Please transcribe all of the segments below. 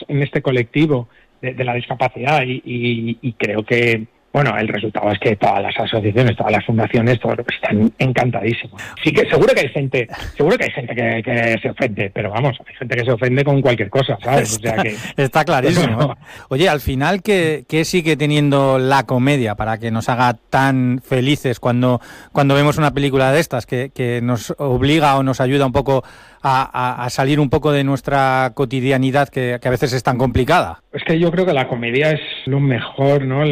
en este colectivo de la discapacidad y creo que, bueno, el resultado es que todas las asociaciones, todas las fundaciones, todos están encantadísimos. Sí que seguro que hay gente que se ofende, pero vamos, hay gente que se ofende con cualquier cosa, ¿sabes? O sea que está clarísimo. Oye, al final, ¿qué sigue teniendo la comedia para que nos haga tan felices cuando vemos una película de estas que nos obliga o nos ayuda un poco a salir un poco de nuestra cotidianidad que a veces es tan complicada? Es que yo creo que la comedia es lo mejor, ¿no?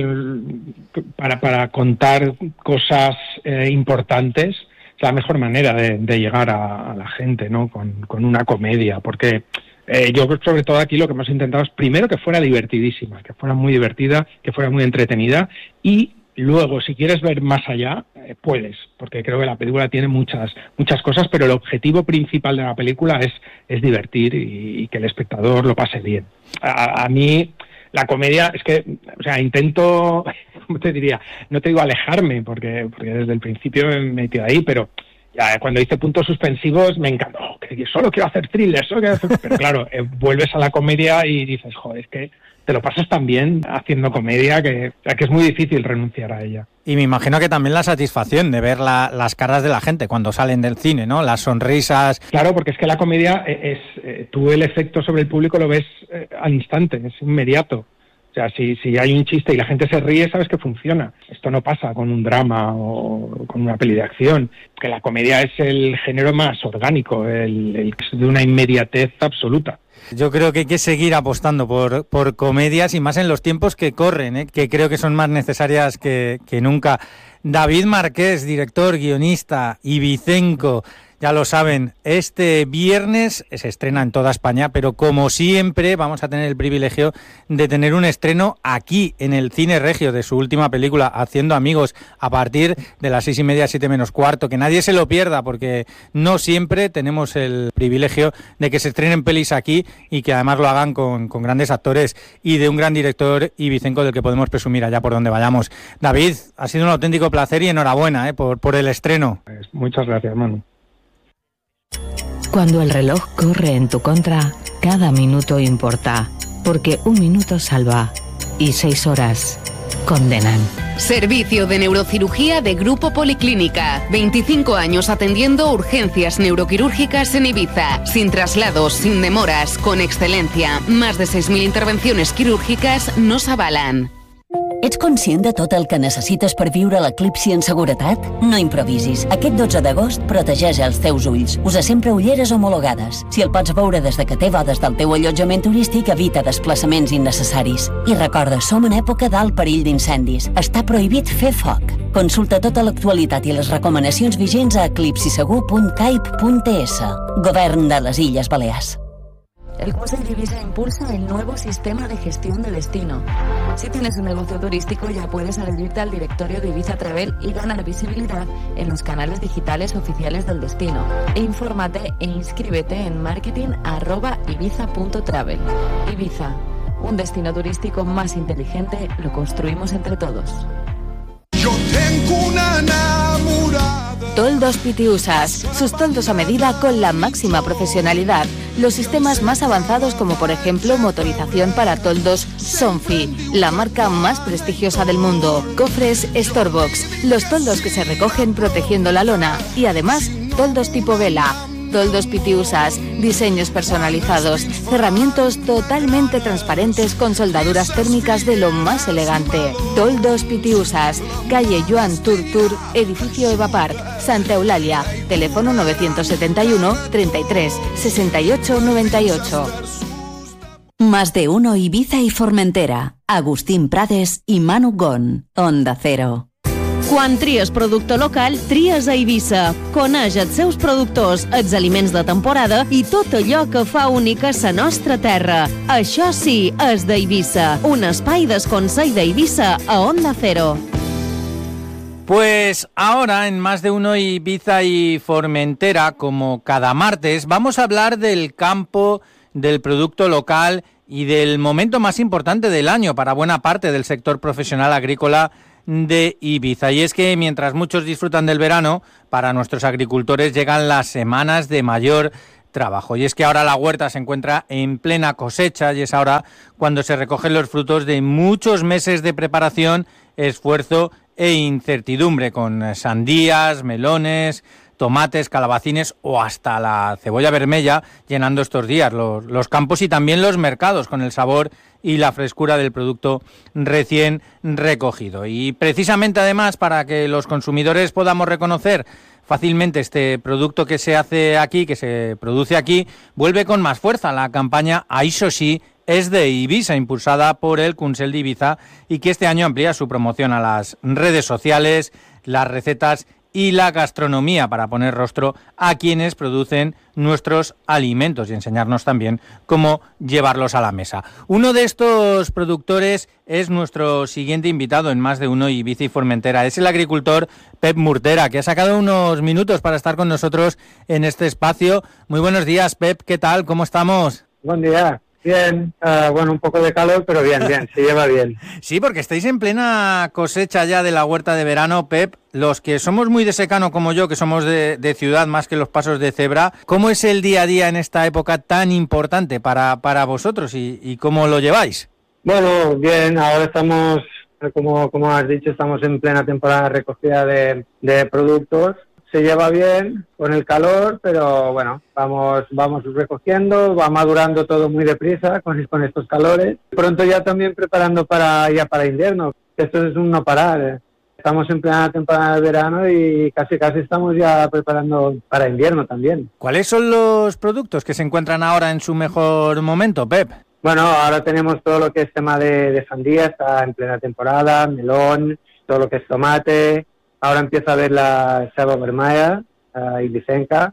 Para contar cosas importantes, es la mejor manera de llegar a la gente, ¿no? Con una comedia, porque yo sobre todo aquí lo que hemos intentado es primero que fuera divertidísima, que fuera muy divertida, que fuera muy entretenida, y luego, si quieres ver más allá, puedes, porque creo que la película tiene muchas cosas, pero el objetivo principal de la película es divertir y que el espectador lo pase bien. A mí, la comedia, es que, o sea, intento, ¿cómo te diría? No te digo alejarme, porque desde el principio me he metido ahí, pero ya cuando hice puntos suspensivos me encantó, que solo quiero hacer thrillers, pero claro, vuelves a la comedia y dices, joder, es que te lo pasas tan bien haciendo comedia que es muy difícil renunciar a ella. Y me imagino que también la satisfacción de ver las caras de la gente cuando salen del cine, ¿no? Las sonrisas. Claro, porque es que la comedia tú el efecto sobre el público lo ves al instante, es inmediato. O sea, si hay un chiste y la gente se ríe, sabes que funciona. Esto no pasa con un drama o con una peli de acción. Que la comedia es el género más orgánico, el de una inmediatez absoluta. Yo creo que hay que seguir apostando por comedias y más en los tiempos que corren, que creo que son más necesarias que nunca. David Marqués, director, guionista, ibicenco, ya lo saben, este viernes se estrena en toda España, pero como siempre vamos a tener el privilegio de tener un estreno aquí en el Cine Regio de su última película, Haciendo Amigos, a partir de las 6:30, 7 menos cuarto. Que nadie se lo pierda, porque no siempre tenemos el privilegio de que se estrenen pelis aquí y que además lo hagan con grandes actores y de un gran director ibicenco del que podemos presumir allá por donde vayamos. David, ha sido un auténtico placer y enhorabuena por el estreno. Muchas gracias, Manu. Cuando el reloj corre en tu contra, cada minuto importa, porque un minuto salva y 6 horas condenan. Servicio de neurocirugía de Grupo Policlínica. 25 años atendiendo urgencias neuroquirúrgicas en Ibiza. Sin traslados, sin demoras, con excelencia. Más de 6.000 intervenciones quirúrgicas nos avalan. Ets conscient de tot el que necessites per viure l'eclipsi en seguretat? No improvisis. Aquest 12 d'agost protegeix els teus ulls. Usa sempre ulleres homologades. Si el pots veure des de que té des del teu allotjament turístic, evita desplaçaments innecessaris. I recorda, som en època d'alt perill d'incendis. Està prohibit fer foc. Consulta tota l'actualitat i les recomanacions vigents a eclipsisegur.caip.es. Govern de les Illes Balears. El Crucero de Ibiza impulsa el nuevo sistema de gestión de destino. Si tienes un negocio turístico, ya puedes adherirte al directorio de Ibiza Travel y ganar visibilidad en los canales digitales oficiales del destino. Infórmate e inscríbete en marketing@ibiza.travel. Ibiza, un destino turístico más inteligente, lo construimos entre todos. Yo tengo una enamorada. Toldos Pitiusas, sus toldos a medida con la máxima profesionalidad. Los sistemas más avanzados, como por ejemplo motorización para toldos Sonfi, la marca más prestigiosa del mundo. Cofres Storebox, los toldos que se recogen protegiendo la lona. Y además, toldos tipo vela. Toldos Pitiusas, diseños personalizados, cerramientos totalmente transparentes con soldaduras térmicas de lo más elegante. Toldos Pitiusas, calle Joan Turtur, edificio Eva Park, Santa Eulalia, teléfono 971 33 68 98. Más de uno Ibiza y Formentera. Agustín Prades y Manu Gon. Onda Cero. Quan tries producte local, tries a Eivissa. Coneix els seus productors, els aliments de temporada i tot allò que fa única sa nostra terra. Això sí, és d'Eivissa. Un espai d'esconsell d'Eivissa a Onda Cero. Pues ahora en Más de Uno Ibiza y Formentera, como cada martes, vamos a hablar del campo, del producto local y del momento más importante del año para buena parte del sector profesional agrícola de Ibiza. Y es que mientras muchos disfrutan del verano, para nuestros agricultores llegan las semanas de mayor trabajo. Y es que ahora la huerta se encuentra en plena cosecha y es ahora cuando se recogen los frutos de muchos meses de preparación, esfuerzo e incertidumbre, con sandías, melones, tomates, calabacines o hasta la cebolla vermella llenando estos días los campos y también los mercados con el sabor y la frescura del producto recién recogido. Y precisamente además para que los consumidores podamos reconocer fácilmente este producto que se hace aquí, que se produce aquí, vuelve con más fuerza la campaña Això sí es de Ibiza, impulsada por el Consell d'Ibiza y que este año amplía su promoción a las redes sociales, las recetas y la gastronomía para poner rostro a quienes producen nuestros alimentos y enseñarnos también cómo llevarlos a la mesa. Uno de estos productores es nuestro siguiente invitado en Más de Uno Ibiza y Formentera. Es el agricultor Pep Murtera, que ha sacado unos minutos para estar con nosotros en este espacio. Muy buenos días, Pep. ¿Qué tal? ¿Cómo estamos? Buen día. Bien, bueno, un poco de calor, pero bien, se lleva bien. Sí, porque estáis en plena cosecha ya de la huerta de verano, Pep. Los que somos muy de secano como yo, que somos de ciudad más que los pasos de cebra, ¿cómo es el día a día en esta época tan importante para vosotros y cómo lo lleváis? Bueno, bien, ahora estamos, como has dicho, estamos en plena temporada de recogida de productos. Se lleva bien con el calor, pero bueno, vamos recogiendo, va madurando todo muy deprisa con estos calores. Pronto ya también preparando para invierno. Esto es un no parar. Estamos en plena temporada de verano y casi estamos ya preparando para invierno también. ¿Cuáles son los productos que se encuentran ahora en su mejor momento, Pep? Bueno, ahora tenemos todo lo que es tema de sandía, está en plena temporada, melón, todo lo que es tomate. Ahora empieza a ver la ceba vermella ibicenca,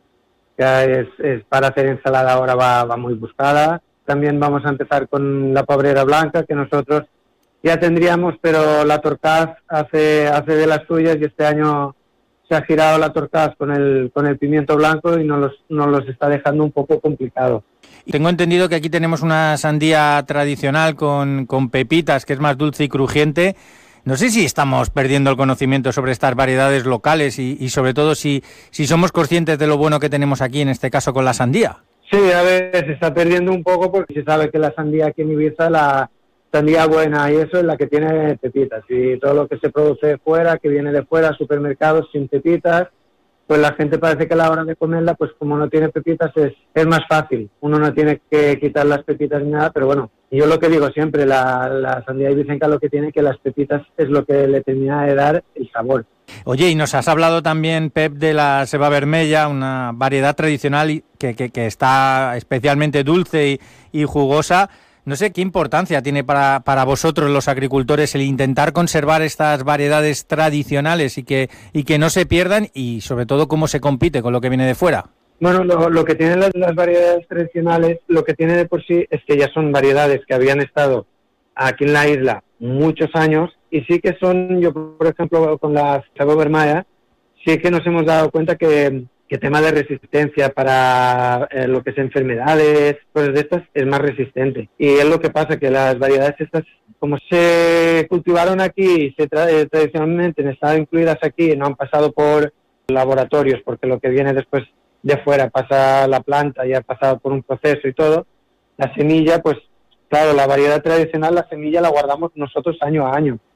que es para hacer ensalada, ahora va muy buscada. También vamos a empezar con la pabrera blanca, que nosotros ya tendríamos, pero la Torcaz hace de las suyas y este año se ha girado la Torcaz con el pimiento blanco y nos los está dejando un poco complicado. Tengo entendido que aquí tenemos una sandía tradicional con pepitas, que es más dulce y crujiente. No sé si estamos perdiendo el conocimiento sobre estas variedades locales y sobre todo si somos conscientes de lo bueno que tenemos aquí, en este caso con la sandía. Sí, a ver, se está perdiendo un poco porque se sabe que la sandía aquí en Ibiza, la sandía buena y eso es la que tiene pepitas. Y todo lo que se produce fuera, que viene de fuera, supermercados sin pepitas, pues la gente parece que a la hora de comerla, pues como no tiene pepitas es más fácil. Uno no tiene que quitar las pepitas ni nada, pero bueno, yo lo que digo siempre, la sandía ibicenca lo que tiene, que las pepitas es lo que le termina de dar el sabor. Oye, y nos has hablado también, Pep, de la ceba vermella, una variedad tradicional que está especialmente dulce y jugosa. No sé qué importancia tiene para vosotros los agricultores el intentar conservar estas variedades tradicionales y que no se pierdan y sobre todo cómo se compite con lo que viene de fuera. Bueno, lo que tienen las variedades tradicionales, lo que tiene de por sí es que ya son variedades que habían estado aquí en la isla muchos años y sí que son, yo por ejemplo con la ceba vermella, sí que nos hemos dado cuenta que tema de resistencia para lo que es enfermedades, cosas de estas, es más resistente. Y es lo que pasa, que las variedades estas, como se cultivaron aquí, tradicionalmente han estado incluidas aquí, no han pasado por laboratorios, porque lo que viene después de fuera pasa la planta y ha pasado por un proceso y todo, la semilla, pues claro, la variedad tradicional, la semilla la guardamos nosotros año a año.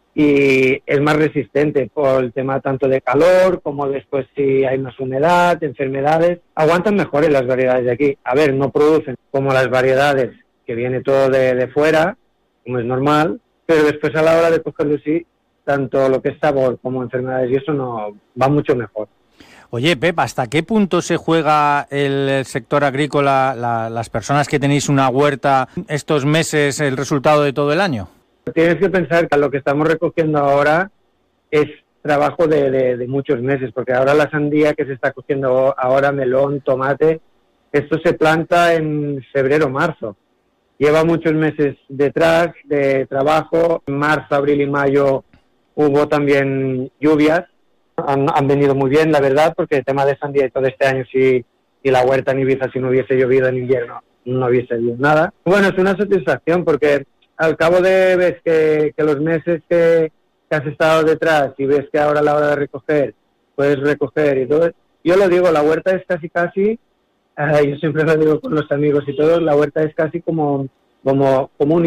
Y es más resistente por el tema tanto de calor como después si hay más humedad, enfermedades. Aguantan mejores las variedades de aquí. A ver, no producen como las variedades que viene todo de fuera, como es normal, pero después a la hora de cogerlo sí, tanto lo que es sabor como enfermedades y eso no va mucho mejor. Oye, Pep, ¿hasta qué punto se juega el sector agrícola, las personas que tenéis una huerta, estos meses, el resultado de todo el año? Tienes que pensar que lo que estamos recogiendo ahora es trabajo de muchos meses, porque ahora la sandía que se está cogiendo ahora, melón, tomate, esto se planta en febrero o marzo. Lleva muchos meses detrás de trabajo. En marzo, abril y mayo hubo también lluvias. Han venido muy bien, la verdad, porque el tema de sandía y todo este año, si la huerta en Ibiza, si no hubiese llovido en invierno, no hubiese habido nada. Bueno, es una satisfacción porque al cabo de ves que los meses que has estado detrás y ves que ahora a la hora de recoger, puedes recoger y todo. Yo lo digo, la huerta es casi yo siempre lo digo con los amigos y todos, la huerta es casi como un